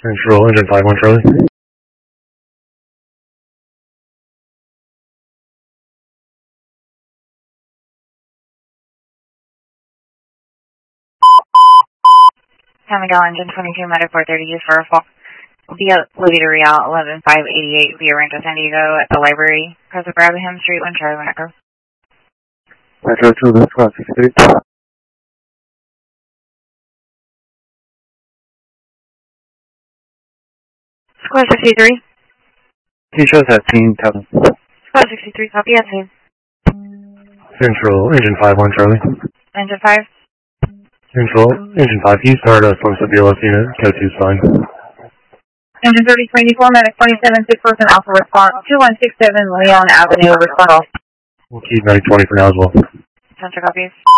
Central, engine 5-1 Charlie. Tamagel engine 22, Medic 430, used for a fall. Via Louis Real, 11588, via Rancho San Diego at the library, across of Abraham Street, 1 Charlie, 1 Echo. Metro 2, this Squad 63. Squad 63. He shows that team, tell them. Squad 63, copy, yes, sir. Central, engine 5-1 Charlie. Engine 5. Central, engine 5, can you start a Slum WLS unit? Code 2's fine. Engine 3024, Medic 27, 6-person Alpha response, 2167 Leon Avenue, response. We'll keep Medic 20 for now as well. Central copies.